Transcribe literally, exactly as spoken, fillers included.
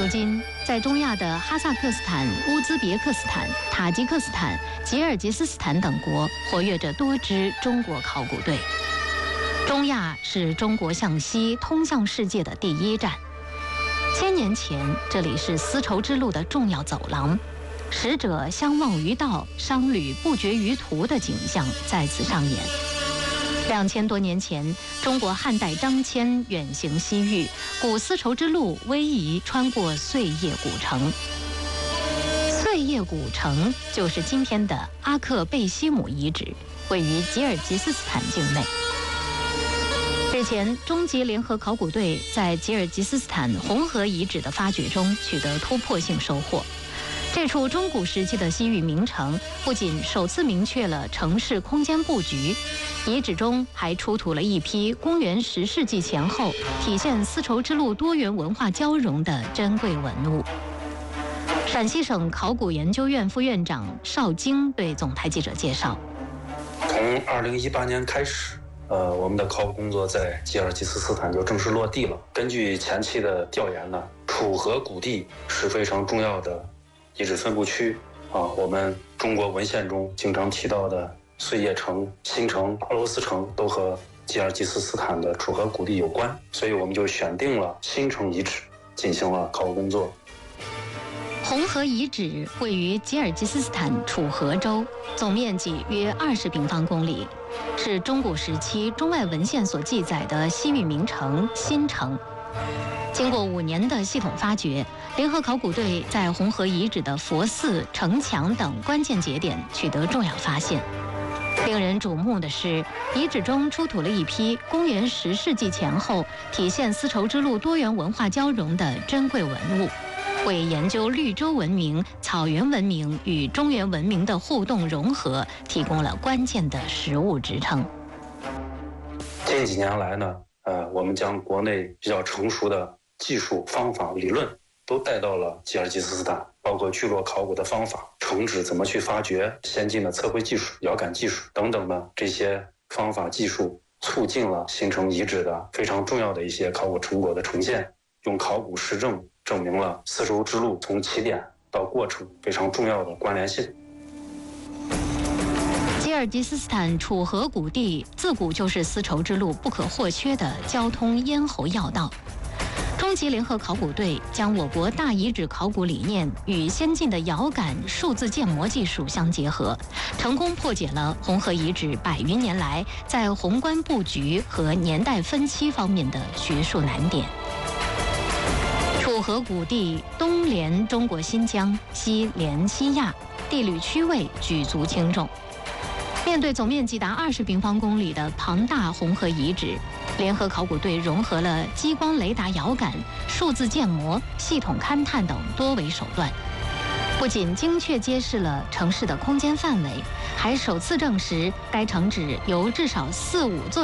今，在中亚的哈萨克斯坦、乌兹别克斯坦、塔吉克斯坦、吉尔吉斯斯坦等国活跃着多支中国考古队。中亚是中国向西通向世界的第一站。千年前，这里是丝绸之路的重要走廊，使者相望于道，商旅不绝于途的景象在此上演。两千多年前，中国汉代张骞远行西域，古丝绸之路逶迤穿过碎叶古城。碎叶古城就是今天的阿克贝西姆遗址，位于吉尔吉斯斯坦境内。日前，中吉联合考古队在吉尔吉斯斯坦红河遗址的发掘中取得突破性收获。这处中古时期的西域名城不仅首次明确了城市空间布局，遗址中还出土了一批公元十世纪前后体现丝绸之路多元文化交融的珍贵文物。陕西省考古研究院副院长邵京对总台记者介绍： 从二零一八年开始，呃，我们的考古工作在吉尔吉斯斯坦就正式落地了。根据前期的调研呢，楚河谷地是非常重要的遗址分布区啊，我们中国文献中经常提到的碎叶城、新城、俄罗斯城都和吉尔吉斯斯坦的楚河谷地有关，所以我们就选定了新城遗址进行了考古工作。 红河遗址位于吉尔吉斯斯坦楚河州，总面积约二十平方公里，是中古时期中外文献所记载的西域名城新城。经过五年的系统发掘，联合考古队在红河遗址的佛寺、城墙等关键节点取得重要发现。令人瞩目的是，遗址中出土了一批公元十世纪前后体现丝绸之路多元文化交融的珍贵文物，为研究绿洲文明、草原文明与中原文明的互动融合提供了关键的实物支撑。 近几年来呢，呃，我们将国内比较成熟的技术、方法、理论都带到了吉尔吉斯斯坦，包括聚落考古的方法、城址怎么去发掘、先进的测绘技术、遥感技术等等的这些方法技术，促进了新城遗址的非常重要的一些考古成果的呈现，用考古实证证明了丝绸之路从起点到过程非常重要的关联性。 吉尔吉斯斯坦楚河谷地自古就是丝绸之路不可或缺的交通咽喉要道。中吉联合考古队将我国大遗址考古理念与先进的遥感数字建模技术相结合，成功破解了红河遗址百余年来在宏观布局和年代分期方面的学术难点。楚河谷地东连中国新疆，西连西亚，地理区位举足轻重。面对总面积达二十平方公里的庞大红河遗址，联合考古队融合了激光雷达遥感、数字建模、系统勘探等多维手段，不仅精确揭示了城市的空间范围，还首次证实该城址由至少四五座